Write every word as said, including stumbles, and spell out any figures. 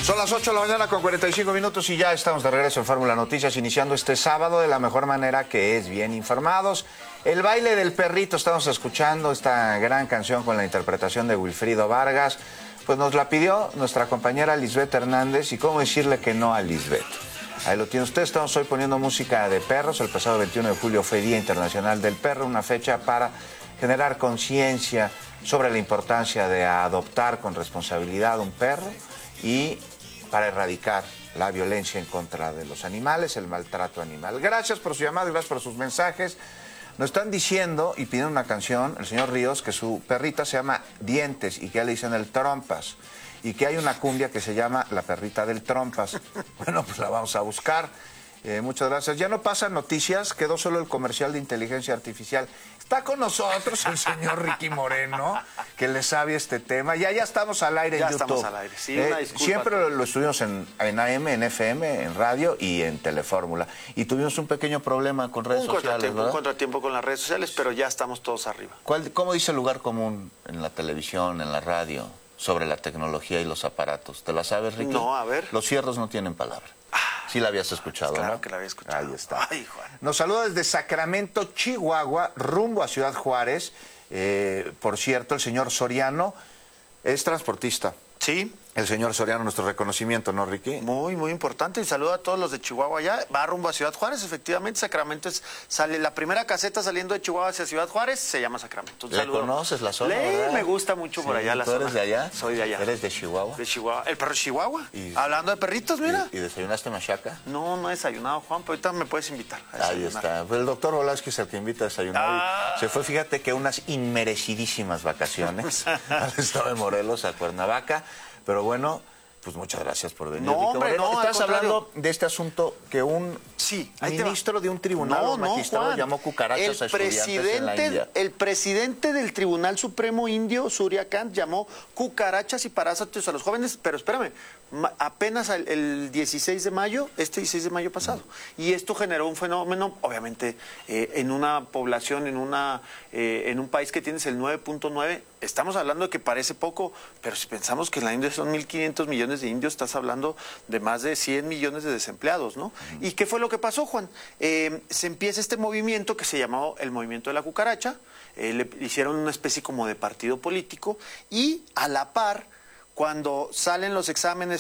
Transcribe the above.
Son las ocho de la mañana con cuarenta y cinco minutos y ya estamos de regreso en Fórmula Noticias, iniciando este sábado de la mejor manera, que es bien informados. El baile del perrito, estamos escuchando esta gran canción con la interpretación de Wilfrido Vargas. Pues nos la pidió nuestra compañera Lisbeth Hernández, y cómo decirle que no a Lisbeth. Ahí lo tiene usted. Estamos hoy poniendo música de perros. El pasado veintiuno de julio fue Día Internacional del Perro, una fecha para generar conciencia sobre la importancia de adoptar con responsabilidad un perro y para erradicar la violencia en contra de los animales, el maltrato animal. Gracias por su llamada, gracias por sus mensajes. Nos están diciendo y piden una canción, el señor Ríos, que su perrita se llama Dientes y que le dicen el Trompas, y que hay una cumbia que se llama La Perrita del Trompas. Bueno, pues la vamos a buscar. Eh, muchas gracias. Ya no pasan noticias, quedó solo el comercial de inteligencia artificial. Está con nosotros el señor Ricky Moreno, que le sabe este tema. Ya, ya estamos al aire en ya YouTube. Ya estamos al aire, sí, eh, una disculpa. Siempre lo, lo estuvimos en, en A M, en F M, en radio y en Telefórmula. Y tuvimos un pequeño problema con redes un sociales, contratiempo, ¿verdad? Un contratiempo con las redes sociales, pero ya estamos todos arriba. ¿Cuál, ¿Cómo dice el lugar común en la televisión, en la radio, sobre la tecnología y los aparatos? ¿Te la sabes, Ricky? No, a ver. Los fierros no tienen palabra. Sí la habías escuchado, claro ¿no? que la había escuchado. Ahí está. Ay, Juan. Nos saluda desde Sacramento, Chihuahua, rumbo a Ciudad Juárez. Eh, por cierto, el señor Soriano es transportista. Sí. El señor Soriano, nuestro reconocimiento, ¿no, Ricky? Muy, muy importante. Y saludo a todos los de Chihuahua allá. Va rumbo a Ciudad Juárez, efectivamente. Sacramento es, sale la primera caseta saliendo de Chihuahua hacia Ciudad Juárez, se llama Sacramento. Un ¿Le saludo. conoces la zona, Le, verdad? me gusta mucho por Sí, allá la ¿tú zona. eres de allá? Soy de allá. ¿Eres de Chihuahua? De Chihuahua. ¿El perro de Chihuahua? Y- Hablando de perritos, mira. ¿Y, y desayunaste machaca? No, no he desayunado, Juan, pero ahorita me puedes invitar a Ahí desayunar. está. Pues el doctor Volásquez es el que invita a desayunar. Ah. Y se fue, fíjate, que unas inmerecidísimas vacaciones al estado de Morelos, a Cuernavaca. Pero bueno, pues muchas gracias por venir. No, Ricky hombre, Moreno. no, al Estás contrario. hablando de este asunto que un Sí, ahí te va. ministro de un tribunal o magistrado Juan. llamó cucarachas el a estudiantes en la India. El presidente del Tribunal Supremo Indio, Surya Kant, llamó cucarachas y parásitos a los jóvenes, pero espérame, ma- apenas el, el dieciséis de mayo, este dieciséis de mayo pasado. Mm. Y esto generó un fenómeno, obviamente, eh, en una población, en, una, eh, en un país que tienes el nueve punto nueve, estamos hablando de que parece poco, pero si pensamos que en la India son mil quinientos millones de indios, estás hablando de más de cien millones de desempleados, ¿no? Mm. ¿Y qué fue lo que pasó, Juan? Eh, se empieza este movimiento que se llamó el movimiento de la cucaracha, eh, le hicieron una especie como de partido político y a la par, cuando salen los exámenes